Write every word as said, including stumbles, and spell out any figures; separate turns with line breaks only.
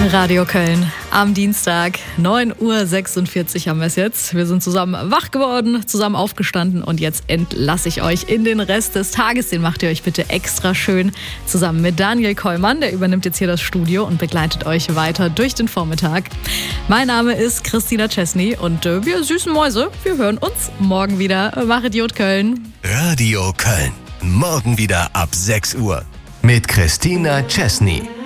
Radio Köln am Dienstag, neun Uhr sechsundvierzig haben wir es jetzt. Wir sind zusammen wach geworden, zusammen aufgestanden und jetzt entlasse ich euch in den Rest des Tages. Den macht ihr euch bitte extra schön zusammen mit Daniel Kollmann. Der übernimmt jetzt hier das Studio und begleitet euch weiter durch den Vormittag. Mein Name ist Christina Chesney und äh, wir süßen Mäuse, wir hören uns morgen wieder. Wach Idiot Köln.
Radio Köln, morgen wieder ab sechs Uhr mit Christina Chesney.